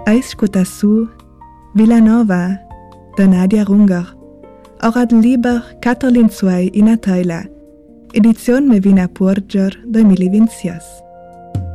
Escuta su Villanova de Nadia Runger. Orad liber Katalin Suei in Ataila. Edition Mevina Purger 2020.